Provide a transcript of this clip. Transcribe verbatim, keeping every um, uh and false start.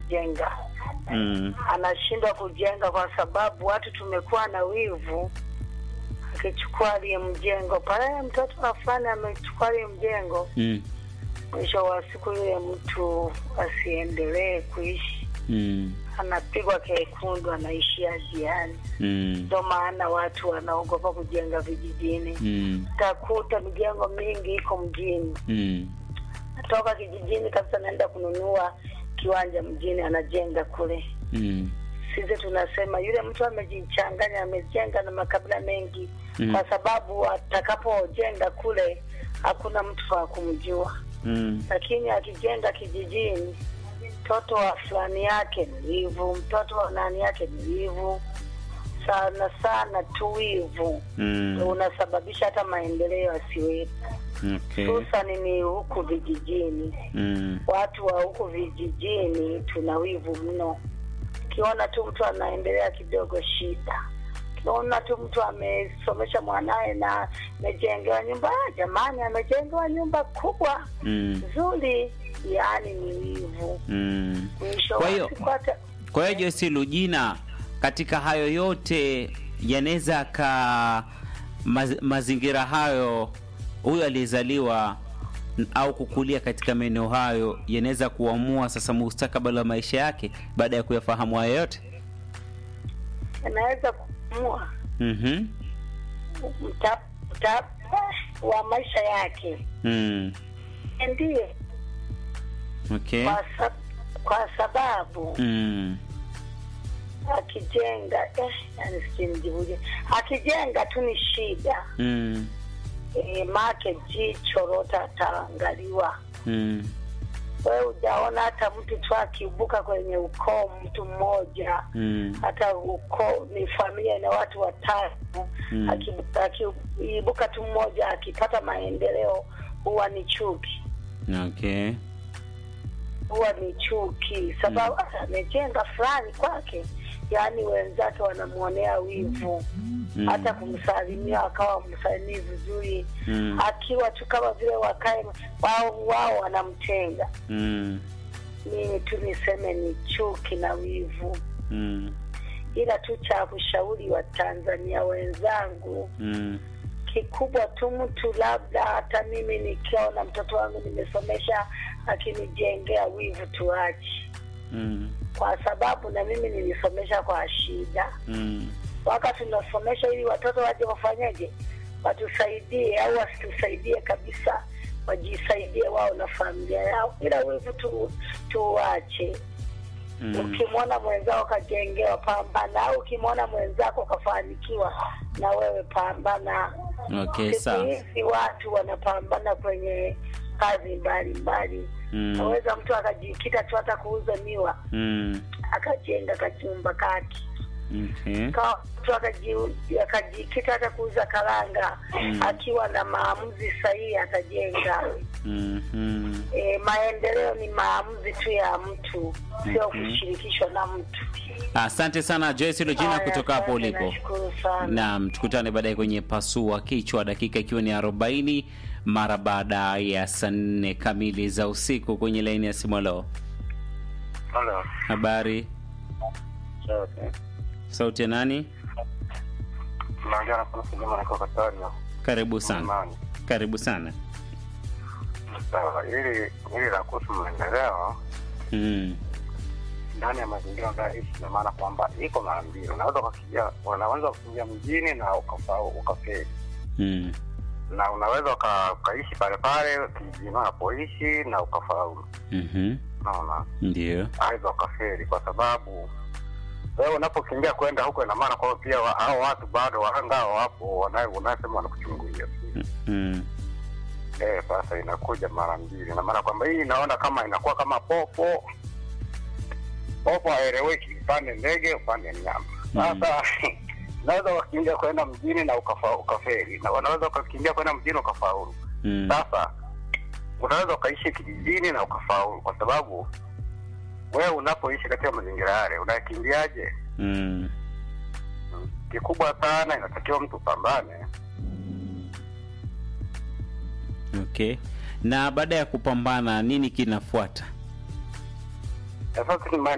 kujenga. Mm. Anashindwa kujenga kwa sababu watu tumekuwa na wivu. Akichukua ile mjengo pale, mtoto wa fulani amechukua ile mjengo, Mm. mwisho wa siku yule mtu asiendelee kuishi. Mm. Anapigwa kekundu, anaishia jiani. Mm. Ndio maana watu wanaogopa kujenga vijijini. Mm. Utakuta mijengo mingi iko mjini. Mm. Toka kijijini kabisa naenda kununua kiwanja mjini, anajenga kule. Mm. Sisi tunasema yule mtu amejichanganya, amejenga na makabila mengi. Mm. Kwa sababu atakapojenga kule hakuna mtu wa kumjua. Mm. Lakini akijenga kijijini, mtoto wa fulani yake ni wivu, mtoto wa nani yake ni wivu. Sana sana tu wivu. Mm. Unasababisha hata maendeleo yasiwepo. Okay. Hususan ni huku vijijini. Mm. Watu wa huku vijijini tuna wivu mno. Kiona tu mtu anaendelea kidogo, shida. Kiona tu mtu amesomesha mwanae na amejengewa nyumba, jamani amejengewa nyumba kubwa Mm. nzuri, yani ni wivu. Mm. Mwisho Kwa wa hiyo siku hata kwa hiyo Joyce Lugina, katika hayo yote yanaweza ka maz, mazingira hayo, huyu aliyezaliwa au kukulia katika maeneo hayo yanaweza kuamua sasa mustakabali wa maisha yake baada ya kuyafahamu hayo yote. anaweza kuamua Mhm. mta, mta, wa maisha yake. Mm. Ndiye. Okay. Kwa, sab, kwa sababu Mm. akijenga eh, yani sijimjibuje, akijenga tu ni shida. Mm. E, make jicho lota ataangaliwa. Mm. Wewe ujaona hata mtu tu akiibuka kwenye ukoo, mtu mmoja, Mm. hata ukoo ni familia na watu watatu, Mm. akiibuka tu mmoja akipata maendeleo huwa ni chuki. Okay. Huwa ni chuki sababu mm. amejenga fulani kwake, yani wenzake wanamuonea wivu. Mm. Hata kumsalimia akawa msalimii vizuri. Mm. Akiwa tu kama vile wakae wao wao wanamtenga. Mm. Mimi tu niseme ni chuki na wivu. Mm. Ila tu cha kushauri wa Tanzania wenzangu, Mm. kikubwa tu mtu labda hata mimi nikiona mtoto wangu nimesomesha akinijengea wivu tuache. Mm. Kwa sababu na mimi nilisomesha kwa shida. Mm. Wakati tunasomesha ili watoto waje wafanyaje, watusaidie au wasitusaidie kabisa, wajisaidie wao na familia yao, ila wivu tu tuache. Mm. Ukimwona mwenzako kajengewa, pambana, au ukimwona mwenzako kafanikiwa, na wewe pambana. Okay, sawa. Hizi watu wanapambana kwenye kazi mbalimbali. Mm. Naweza mtu akajikita tu hata kuuza miwa. Mm. Akajenga kachumba kaki. Okay. Kwa mtu akajikita hata kuuza karanga. Mm. Akiwa na maamuzi sahihi atajenga. Mhm. E, maendeleo ni maamuzi tu ya mtu, sio mm-hmm. kushirikishwa na mtu. Asante sana Joyce Lugina kutoka hapo ulipo. Naam, tukutane baadaye kwenye pasua kichwa, dakika ikiwa ni arobaini mara baada ya saa nne kamili za usiku kwenye laini ya simu. Hello. Hello. Habari? Okay. Sauti ya nani? Naongea na kuna sijuma na kwa Kataria. Karibu sana. Karibu sana. Sawa, ili ili la kuhusu maendeleo mm. ndani ya mazingira unaishi, na maana kwamba iko mara mbili. Unaweza kukimbia, unaweza kukimbia mjini na ukafaa ukafeli. Mm. Na unaweza ukaishi pale pale kijijini unapoishi na ukafaulu. Mhm. Naona. Ndio. Aidha ukafeli kwa sababu wewe unapokimbia kwenda huko, ina maana kwamba pia wa, hao watu bado wahangao wapo wanao unasema wanakuchungulia. Mm. Eh, sasa inakuja mara mbili. Na maana kwamba hii inaona kama inakuwa kama popo. Popo haeleweki, upande ndege, upande mnyama. Sasa mm. unaweza ukakimbia kwenda mjini na ukafa, ukafeli. Na unaweza ukakimbia kwenda mjini ukafaulu. Mm. Sasa unaweza ukaishi kijijini na ukafaulu kwa sababu wewe unapoishi katika mazingira yale unakimbiaje? Mm. Kikubwa sana inatakiwa mtu pambane. Okay. Na baada ya kupambana nini kinafuata? Sasa